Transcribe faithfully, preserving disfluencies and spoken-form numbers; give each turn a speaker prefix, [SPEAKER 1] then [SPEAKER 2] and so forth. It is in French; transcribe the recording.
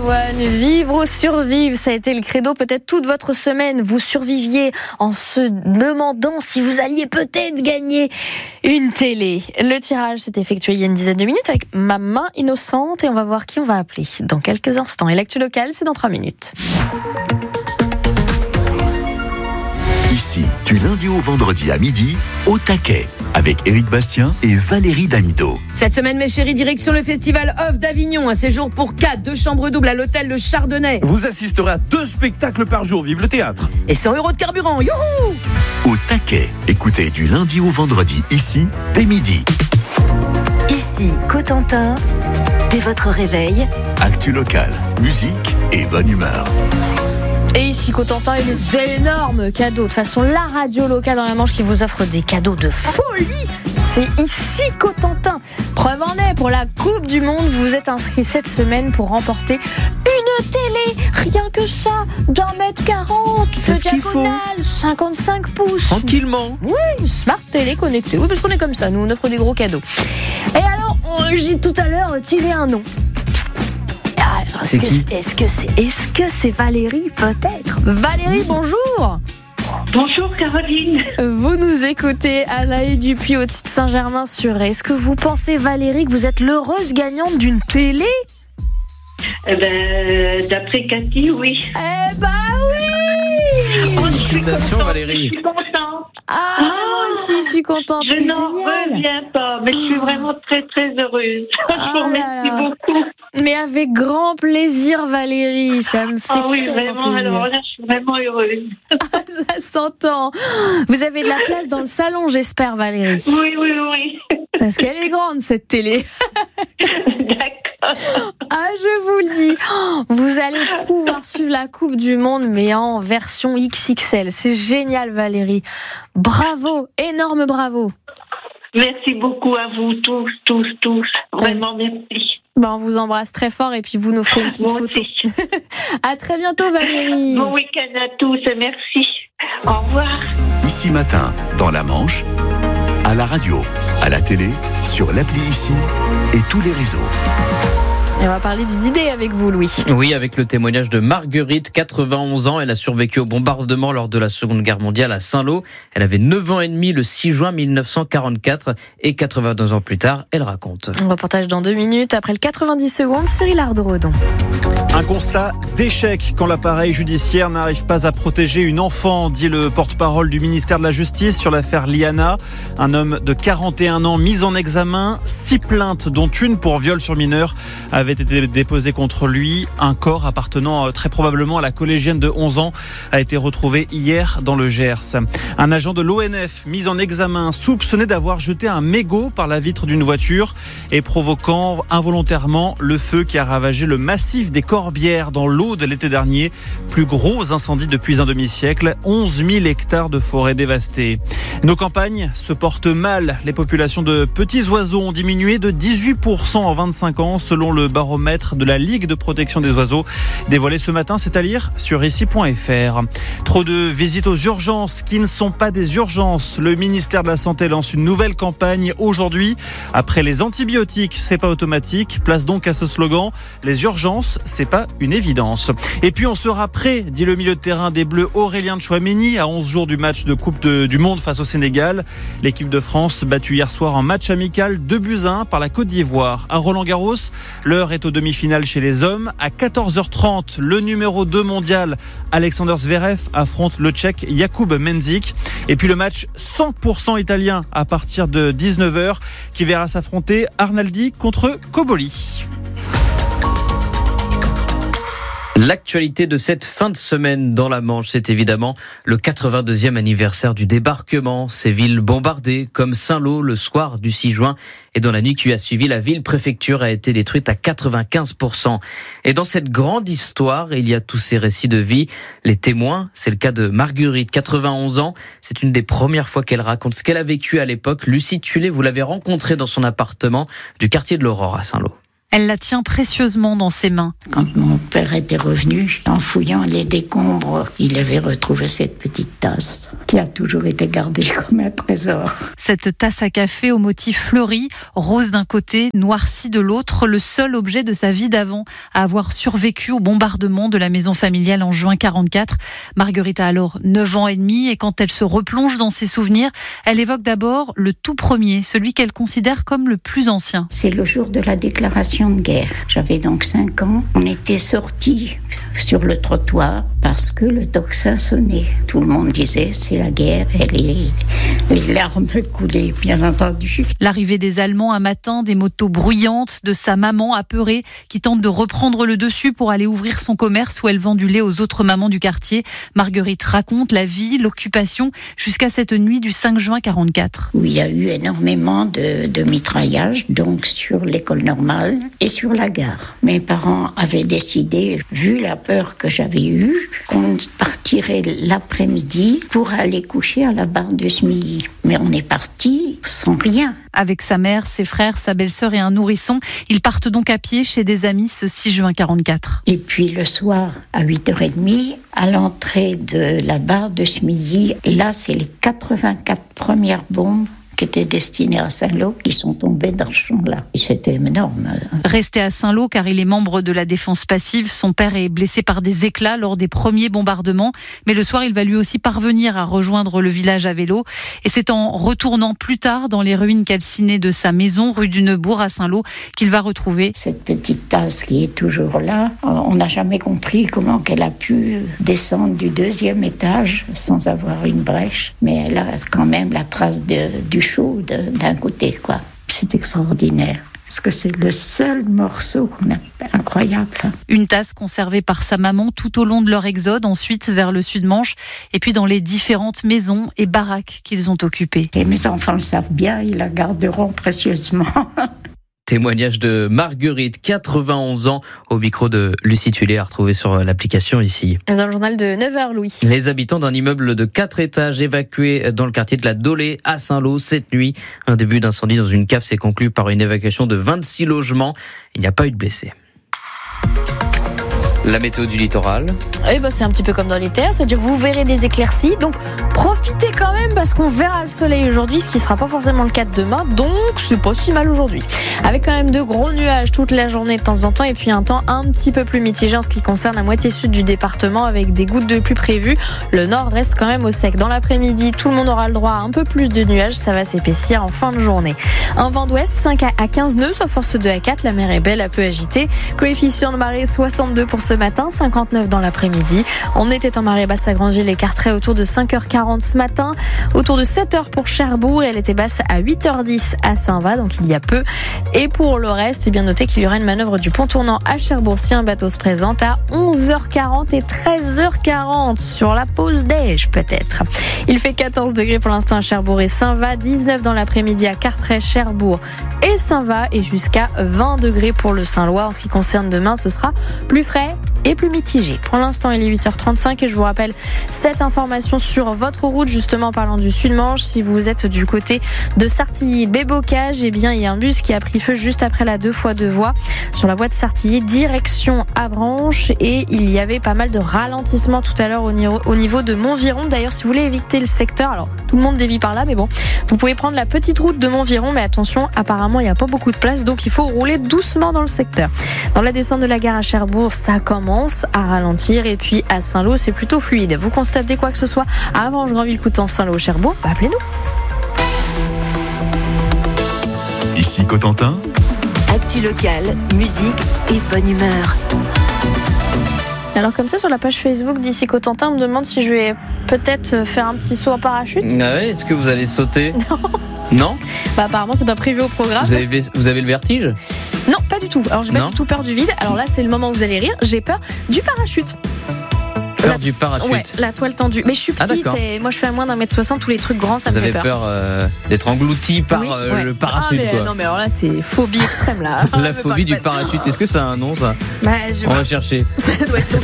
[SPEAKER 1] Balavoine, vivre ou survivre, ça a été le credo peut-être toute votre semaine. Vous surviviez en se demandant si vous alliez peut-être gagner une télé. Le tirage s'est effectué il y a une dizaine de minutes avec ma main innocente et on va voir qui on va appeler dans quelques instants. Et l'actu locale, c'est dans trois minutes.
[SPEAKER 2] Ici, du lundi au vendredi à midi, au taquet, avec Éric Bastien et Valérie Damido.
[SPEAKER 3] Cette semaine, mes chéris, direction le festival Off d'Avignon. Un séjour pour quatre, deux chambres doubles à l'hôtel Le Chardonnay.
[SPEAKER 4] Vous assisterez à deux spectacles par jour. Vive le théâtre.
[SPEAKER 3] Et cent euros de carburant. Youhou!
[SPEAKER 2] Au taquet, écoutez du lundi au vendredi, ici, dès midi.
[SPEAKER 5] Ici, Cotentin, dès votre réveil.
[SPEAKER 2] Actu locale, musique et bonne humeur.
[SPEAKER 1] Et ici, Cotentin et les énormes cadeaux. De toute façon, la radio locale dans la Manche qui vous offre des cadeaux de folie. C'est ici, Cotentin. Preuve en est, pour la Coupe du Monde, vous vous êtes inscrit cette semaine pour remporter une télé. Rien que ça, d'un mètre quarante.
[SPEAKER 4] C'est
[SPEAKER 1] de
[SPEAKER 4] ce qu'il faut.
[SPEAKER 1] diagonale, cinquante-cinq pouces.
[SPEAKER 4] Tranquillement.
[SPEAKER 1] Oui, une smart télé connectée. Oui, parce qu'on est comme ça, nous, on offre des gros cadeaux. Et alors, j'ai tout à l'heure tiré un nom. Alors, est-ce, que c'est, est-ce que c'est est-ce que c'est Valérie peut-être? Valérie, bonjour.
[SPEAKER 6] Bonjour Caroline.
[SPEAKER 1] Vous nous écoutez à La Haye du Puy au-dessus de Saint-Germain-sur-Retz. Est-ce que vous pensez, Valérie, que vous êtes l'heureuse gagnante d'une télé?
[SPEAKER 6] Eh ben, d'après Cathy, oui.
[SPEAKER 1] Eh ben oui.
[SPEAKER 6] Oh, je suis
[SPEAKER 4] Félicitations,
[SPEAKER 6] contente,
[SPEAKER 4] Valérie.
[SPEAKER 6] Je suis contente.
[SPEAKER 1] Ah, moi aussi, je suis contente.
[SPEAKER 6] Je
[SPEAKER 1] c'est
[SPEAKER 6] n'en
[SPEAKER 1] génial.
[SPEAKER 6] reviens pas, mais je suis vraiment très très heureuse.
[SPEAKER 1] Ah
[SPEAKER 6] je vous remercie
[SPEAKER 1] là là.
[SPEAKER 6] beaucoup.
[SPEAKER 1] Mais avec grand plaisir, Valérie. Ça me fait
[SPEAKER 6] Ah oui,
[SPEAKER 1] tellement
[SPEAKER 6] vraiment,
[SPEAKER 1] plaisir.
[SPEAKER 6] alors là, je suis vraiment heureuse.
[SPEAKER 1] Ah, ça s'entend. Vous avez de la place dans le salon, j'espère, Valérie.
[SPEAKER 6] Oui, oui, oui.
[SPEAKER 1] Parce qu'elle est grande, cette télé.
[SPEAKER 6] D'accord.
[SPEAKER 1] Ah, je vous le dis, oh, vous allez pouvoir suivre la Coupe du Monde, mais en version X X L. C'est génial, Valérie. Bravo, énorme bravo.
[SPEAKER 6] Merci beaucoup à vous tous, tous, tous. Vraiment, merci.
[SPEAKER 1] Ben, on vous embrasse très fort et puis vous nous ferez une petite
[SPEAKER 6] Moi
[SPEAKER 1] photo.
[SPEAKER 6] aussi.
[SPEAKER 1] À très bientôt, Valérie.
[SPEAKER 6] Bon week-end à tous et merci. Au revoir.
[SPEAKER 2] Ici matin, dans la Manche, à la radio, à la télé, sur l'appli Ici et tous les réseaux.
[SPEAKER 1] Et on va parler du D-Day avec vous, Louis.
[SPEAKER 7] Oui, avec le témoignage de Marguerite, quatre-vingt-onze ans. Elle a survécu au bombardement lors de la Seconde Guerre mondiale à Saint-Lô. Elle avait neuf ans et demi le six juin mille neuf cent quarante-quatre et quatre-vingt-deux ans plus tard, elle raconte.
[SPEAKER 1] Un reportage dans deux minutes. Après le quatre-vingt-dix secondes, Cyril Ardorodon.
[SPEAKER 8] Un constat d'échec quand l'appareil judiciaire n'arrive pas à protéger une enfant, dit le porte-parole du ministère de la Justice sur l'affaire Liana. Un homme de quarante et un ans mis en examen, six plaintes dont une pour viol sur mineur avait été déposée contre lui. Un corps appartenant très probablement à la collégienne de onze ans a été retrouvé hier dans le Gers. Un agent de l'O N F mis en examen, soupçonné d'avoir jeté un mégot par la vitre d'une voiture et provoquant involontairement le feu qui a ravagé le massif des Corbières dans l'Aude l'été dernier. Plus gros incendie depuis un demi-siècle, onze mille hectares de forêt dévastés. Nos campagnes se portent mal. Les populations de petits oiseaux ont diminué de dix-huit pour cent en vingt-cinq ans selon le baromètre de la Ligue de protection des oiseaux dévoilé ce matin, c'est à lire sur ici point f r. Trop de visites aux urgences qui ne sont pas des urgences. Le ministère de la Santé lance une nouvelle campagne aujourd'hui. Après les antibiotiques, c'est pas automatique. Place donc à ce slogan, les urgences, c'est pas une évidence. Et puis on sera prêt, dit le milieu de terrain des Bleus Aurélien Tchouaméni, à onze jours du match de Coupe de, du Monde face au Sénégal. L'équipe de France battue hier soir en match amical deux buts à un par la Côte d'Ivoire. À Roland-Garros, l'heure est aux demi-finales chez les hommes. À quatorze heures trente, le numéro deux mondial Alexander Zverev affronte le Tchèque Jakub Mensik. Et puis le match cent pour cent italien à partir de dix-neuf heures qui verra s'affronter Arnaldi contre Koboli.
[SPEAKER 7] L'actualité de cette fin de semaine dans la Manche, c'est évidemment le quatre-vingt-deuxième anniversaire du débarquement. Ces villes bombardées comme Saint-Lô le soir du six juin. Et dans la nuit qui a suivi, la ville-préfecture a été détruite à quatre-vingt-quinze pour cent. Et dans cette grande histoire, il y a tous ces récits de vie. Les témoins, c'est le cas de Marguerite, quatre-vingt-onze ans. C'est une des premières fois qu'elle raconte ce qu'elle a vécu à l'époque. Lucie Tullet, vous l'avez rencontrée dans son appartement du quartier de l'Aurore à Saint-Lô.
[SPEAKER 9] Elle la tient précieusement dans ses mains.
[SPEAKER 10] Quand mon père était revenu, en fouillant les décombres, il avait retrouvé cette petite tasse qui a toujours été gardée comme un trésor.
[SPEAKER 9] Cette tasse à café au motif fleuri, rose d'un côté, noirci de l'autre, le seul objet de sa vie d'avant à avoir survécu au bombardement de la maison familiale en juin quarante-quatre. Marguerite a alors neuf ans et demi et quand elle se replonge dans ses souvenirs, elle évoque d'abord le tout premier, celui qu'elle considère comme le plus ancien.
[SPEAKER 10] C'est le jour de la déclaration de guerre. J'avais donc cinq ans. On était sortis sur le trottoir parce que le tocsin sonnait. Tout le monde disait c'est la guerre et les, les larmes coulaient, bien entendu.
[SPEAKER 9] L'arrivée des Allemands un matin, des motos bruyantes, de sa maman apeurée qui tente de reprendre le dessus pour aller ouvrir son commerce où elle vend du lait aux autres mamans du quartier. Marguerite raconte la vie, l'occupation jusqu'à cette nuit du cinq juin quarante-quatre.
[SPEAKER 10] Où il y a eu énormément de, de mitraillage, donc sur l'école normale et sur la gare. Mes parents avaient décidé, vu la peur que j'avais eue, qu'on partirait l'après-midi pour aller coucher à la barre de Smilly. Mais on est parti sans rien.
[SPEAKER 9] Avec sa mère, ses frères, sa belle-sœur et un nourrisson, ils partent donc à pied chez des amis ce six juin quarante-quatre.
[SPEAKER 10] Et puis le soir, à huit heures trente, à l'entrée de la barre de Smilly, là c'est les quatre-vingt-quatre premières bombes qui étaient destinés à Saint-Lô, qui sont tombés dans ce champ-là. Et c'était énorme.
[SPEAKER 9] Resté à Saint-Lô, car il est membre de la défense passive, son père est blessé par des éclats lors des premiers bombardements. Mais le soir, il va lui aussi parvenir à rejoindre le village à vélo. Et c'est en retournant plus tard dans les ruines calcinées de sa maison, rue du Neubourg à Saint-Lô, qu'il va retrouver
[SPEAKER 10] cette petite tasse qui est toujours là. On n'a jamais compris comment qu'elle a pu descendre du deuxième étage sans avoir une brèche. Mais elle a quand même la trace de, du chaud d'un côté, quoi. C'est extraordinaire. Parce que c'est le seul morceau qu'on a incroyable.
[SPEAKER 9] Une tasse conservée par sa maman tout au long de leur exode, ensuite vers le Sud-Manche, et puis dans les différentes maisons et baraques qu'ils ont occupées.
[SPEAKER 10] Et mes enfants le savent bien, ils la garderont précieusement.
[SPEAKER 7] Témoignage de Marguerite, quatre-vingt-onze ans, au micro de Lucie Tullet, à retrouver sur l'application ici.
[SPEAKER 1] Dans le journal de neuf heures, Louis.
[SPEAKER 7] Les habitants d'un immeuble de quatre étages évacués dans le quartier de la Dolée à Saint-Lô cette nuit. Un début d'incendie dans une cave s'est conclu par une évacuation de vingt-six logements. Il n'y a pas eu de blessés. La météo du littoral.
[SPEAKER 1] Eh ben, c'est un petit peu comme dans les terres, c'est-à-dire que vous verrez des éclaircies, donc profitez quand même parce qu'on verra le soleil aujourd'hui, ce qui sera pas forcément le cas de demain, donc c'est pas si mal aujourd'hui. Avec quand même de gros nuages toute la journée de temps en temps et puis un temps un petit peu plus mitigé en ce qui concerne la moitié sud du département avec des gouttes de pluie prévues. Le nord reste quand même au sec. Dans l'après-midi, tout le monde aura le droit à un peu plus de nuages, ça va s'épaissir en fin de journée. Un vent d'ouest, cinq à quinze nœuds, sauf force deux à quatre, la mer est belle, un peu agitée. Coefficient de marée soixante-deux pour ce matin, cinquante-neuf dans l'après-midi. On était en marée basse à Grandville et Carteret autour de cinq heures quarante ce matin, autour de sept heures pour Cherbourg et elle était basse à huit heures dix à Saint-Va, donc il y a peu. Et pour le reste, c'est bien noté qu'il y aura une manœuvre du pont tournant à Cherbourg si un bateau se présente à onze heures quarante et treize heures quarante sur la pause déj peut-être. Il fait quatorze degrés pour l'instant à Cherbourg et Saint-Va, dix-neuf dans l'après-midi à Carteret, Cherbourg et Saint-Va et jusqu'à vingt degrés pour le Saint-Lois. En ce qui concerne demain, ce sera plus frais et plus mitigé. Pour l'instant, il est huit heures trente-cinq et je vous rappelle cette information sur votre route, justement en parlant du Sud-Manche. Si vous êtes du côté de Sartilly-Bébocage, eh bien, il y a un bus qui a pris feu juste après la deux fois deux voies sur la voie de Sartilly, direction Avranches et il y avait pas mal de ralentissements tout à l'heure au niveau, au niveau de Montviron. D'ailleurs, si vous voulez éviter le secteur, alors tout le monde dévie par là, mais bon, vous pouvez prendre la petite route de Montviron, mais attention, apparemment, il n'y a pas beaucoup de place, donc il faut rouler doucement dans le secteur. Dans la descente de la gare à Cherbourg, ça commence à ralentir et puis à Saint-Lô, c'est plutôt fluide. Vous constatez quoi que ce soit à Avranches, Grandville, Coutances, Saint-Lô, Cherbourg, bah appelez-nous.
[SPEAKER 2] Ici Cotentin.
[SPEAKER 5] Actu locale, musique et bonne humeur.
[SPEAKER 1] Alors comme ça, sur la page Facebook d'Ici Cotentin, on me demande si je vais peut-être faire un petit saut en parachute.
[SPEAKER 7] Ah ouais, est-ce que vous allez sauter?
[SPEAKER 1] Non.
[SPEAKER 7] Non?
[SPEAKER 1] Bah apparemment, c'est pas prévu au programme.
[SPEAKER 7] Vous avez, vous avez le vertige?
[SPEAKER 1] Non, pas du tout. Alors j'ai pas
[SPEAKER 7] Non.
[SPEAKER 1] du tout peur du vide. Alors là, c'est le moment où vous allez rire. J'ai peur du parachute.
[SPEAKER 7] Peur
[SPEAKER 1] La-
[SPEAKER 7] du parachute?
[SPEAKER 1] Ouais, la toile tendue. Mais je suis
[SPEAKER 7] Ah,
[SPEAKER 1] petite
[SPEAKER 7] d'accord.
[SPEAKER 1] et moi je fais à moins d'un mètre soixante. Tous les trucs grands, ça
[SPEAKER 7] Vous
[SPEAKER 1] me fait
[SPEAKER 7] avez
[SPEAKER 1] peur.
[SPEAKER 7] peur euh, d'être englouti par
[SPEAKER 1] Oui,
[SPEAKER 7] euh,
[SPEAKER 1] ouais.
[SPEAKER 7] le parachute,
[SPEAKER 1] Ah, mais,
[SPEAKER 7] quoi.
[SPEAKER 1] non mais alors là c'est phobie extrême là.
[SPEAKER 7] La
[SPEAKER 1] Mais
[SPEAKER 7] phobie
[SPEAKER 1] pas-
[SPEAKER 7] du parachute, est-ce que ça a un nom, ça?
[SPEAKER 1] Bah, je...
[SPEAKER 7] On va chercher.
[SPEAKER 1] ça doit être